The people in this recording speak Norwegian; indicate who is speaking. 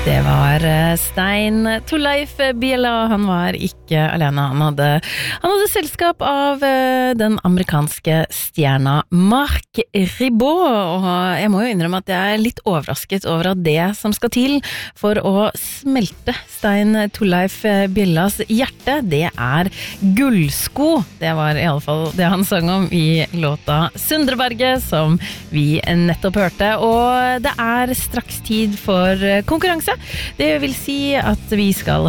Speaker 1: Det var Stein Torleif Bjella, han var ikke alene, han hadde selskap av den amerikanske stjerna Marc Ribot, og jeg må jo innrømme at jeg litt overrasket over at det som skal til for å smelte Stein Torleif Bjellas hjerte, det gullsko. Det var i alle fall det han sang om i låta Sundreberget, som vi nettopp hørte, og det straks tid for konkurranse. Det vil si at vi skal